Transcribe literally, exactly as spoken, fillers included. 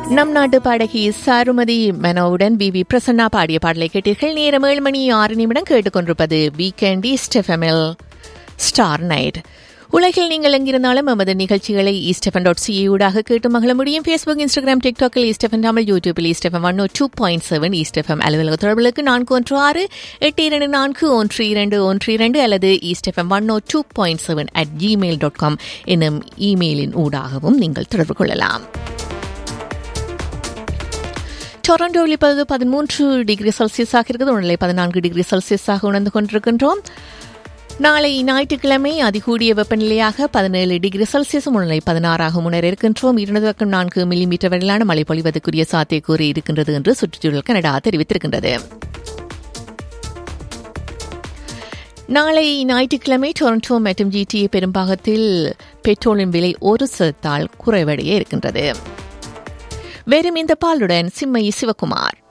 நம் நாட்டு பாடகி சாருமதி மெனோவுடன் வி வி பிரசன்னா பாடிய பாடலை கேட்டீர்கள். நேரம் ஏழு மணி ஆறு நிமிடம் கேட்டுக்கொண்டிருப்பது வீக்கெண்ட் ஈஸ்ட் எஃப்எம்எல் ஸ்டார் நைட். உலகில் நீங்கள் எங்கிருந்தாலும் எமது நிகழ்ச்சிகளை ஈஸ்ட் எஃப்எம் டாட் சிஏ ஊடாக கேட்டு மகிழ முடியும். Facebook, Instagram, டிக்டாக்கில் east FM Tamil, யூடியூபில் east FM one two point seven, east FM அலுவலக தொடர்புகளுக்கு நான்கு ஒன்று ஆறு எட்டு இரண்டு நான்கு ஒன்று இரண்டு ஒன்று இரண்டு அல்லது east FM one two point seven at Gmail dot com என்னும் இமெயிலின் ஊடாகவும் நீங்கள் தொடர்பு கொள்ளலாம். டொரண்டோவில் இப்போது பதிமூன்று டிகிரி செல்சியஸாக இருக்கிறது. உணர்நிலை பதினான்கு டிகிரி செல்சியஸாக உணர்ந்து கொண்டிருக்கின்றோம். நாளை ஞாயிற்றுக்கிழமை அதிகூடிய வெப்பநிலையாக பதினேழு டிகிரி செல்சியஸ், உணர்நிலை பதினாறாக முன்னேற இருக்கின்றோம். இருநூறு பக்கம் நான்கு மில்லிமீட்டர் வரையிலான மழை பொழிவதற்குரிய சாத்தியக்கூறு இருக்கின்றது என்று சுற்றுச்சூழல் கனடா தெரிவித்திருக்கின்றது. நாளை ஞாயிற்றுக்கிழமை டொரண்டோ மற்றும் ஜிடிஏ பெரும்பாகத்தில் பெட்ரோலின் விலை ஒரு சதத்தால் குறைவடைய இருக்கின்றது. வெறும் இந்த பாலுடன் சிம்மை சிவகுமார்.